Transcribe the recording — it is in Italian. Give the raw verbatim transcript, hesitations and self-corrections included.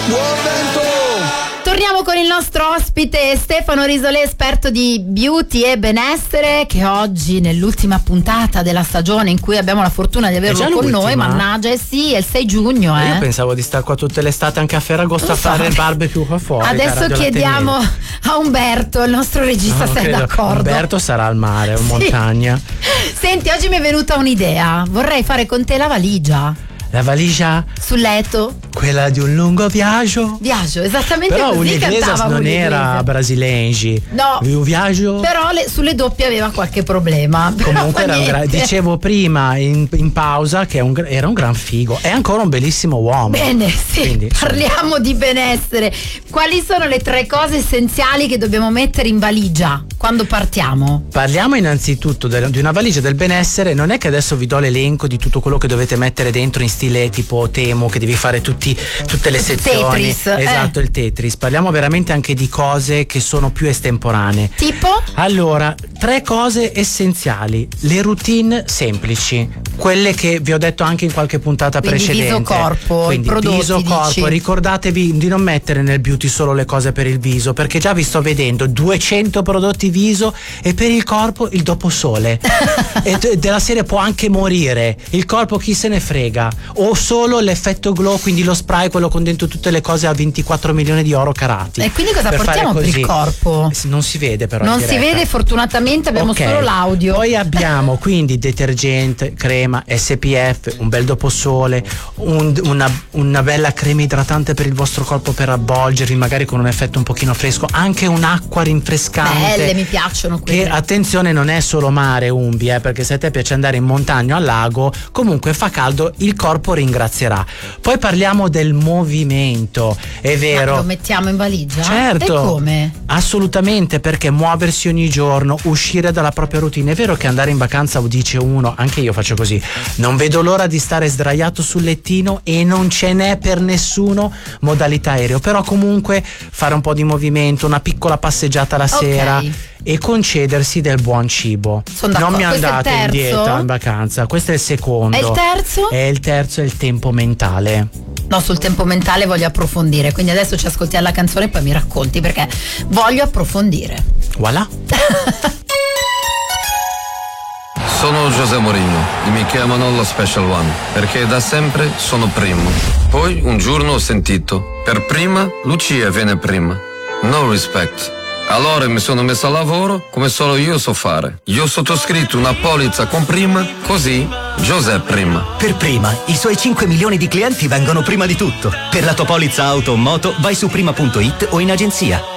Buon vento! Torniamo con il nostro ospite Stefano Risolé, esperto di beauty e benessere, che oggi nell'ultima puntata della stagione in cui abbiamo la fortuna di averlo con noi, mannaggia, eh sì, è il sei giugno. Eh. Io pensavo di stare qua tutte l'estate anche a Ferragosto a fare il barbecue qua fuori. Adesso chiediamo a Umberto, il nostro regista, no, se è d'accordo. Umberto sarà al mare o in sì. montagna. Senti, oggi mi è venuta un'idea, vorrei fare con te la valigia. La valigia sul letto, quella di un lungo viaggio. Viaggio, esattamente. Però così un'inglese cantava non un'inglese. era brasilengi. No. Un viaggio. Però le, sulle doppie aveva qualche problema. Comunque era un gra- dicevo prima in, in pausa che un, era un gran figo. È ancora un bellissimo uomo. Bene, sì. Quindi, parliamo sì. di benessere. Quali sono le tre cose essenziali che dobbiamo mettere in valigia quando partiamo? Parliamo innanzitutto del, di una valigia del benessere. Non è che adesso vi do l'elenco di tutto quello che dovete mettere dentro in stile tipo Temu, che devi fare tutti, tutte le sezioni. Tetris, esatto, eh. il Tetris. Parliamo veramente anche di cose che sono più estemporanee. Tipo? Allora, tre cose essenziali, le routine semplici, quelle che vi ho detto anche in qualche puntata Quindi precedente. Viso corpo, Quindi i prodotti, viso corpo, dici? Ricordatevi di non mettere nel beauty solo le cose per il viso, perché già vi sto vedendo duecento prodotti viso e per il corpo il doposole. E d- della serie può anche morire, il corpo chi se ne frega, o solo l'effetto glow, quindi lo spray, quello con dentro tutte le cose a ventiquattro milioni di oro carati. E quindi cosa per portiamo per il corpo? Non si vede però. Non si vede, fortunatamente abbiamo okay. solo l'audio. Poi abbiamo quindi detergente, crema, S P F, un bel doposole, un, una, una bella crema idratante per il vostro corpo per avvolgervi, magari con un effetto un pochino fresco, anche un'acqua rinfrescante. Belle, mi piacciono quelle. Che attenzione, non è solo mare Umbi, eh, perché se a te piace andare in montagna o al lago, comunque fa caldo, il corpo ringrazierà. Poi parliamo del movimento, è vero. Ma lo mettiamo in valigia? Certo. E come? Assolutamente, perché muoversi ogni giorno, uscire dalla propria routine. È vero che andare in vacanza, dice uno, anche io faccio così, non vedo l'ora di stare sdraiato sul lettino e non ce n'è per nessuno modalità aereo, però comunque fare un po' di movimento, una piccola passeggiata la okay. sera e concedersi del buon cibo. Non mi andate in dieta in vacanza, questo è il secondo. E il terzo? E il terzo è il tempo mentale. No, sul tempo mentale voglio approfondire, quindi adesso ci ascoltiamo la canzone e poi mi racconti, perché voglio approfondire. Voilà. Sono José Mourinho e mi chiamano lo Special One perché da sempre sono primo. Poi un giorno ho sentito, per prima Lucia viene prima. No respect. Allora mi sono messo a lavoro come solo io so fare. Io ho sottoscritto una polizza con prima, così José prima. Per prima, i suoi cinque milioni di clienti vengono prima di tutto. Per la tua polizza auto o moto vai su prima punto it o in agenzia.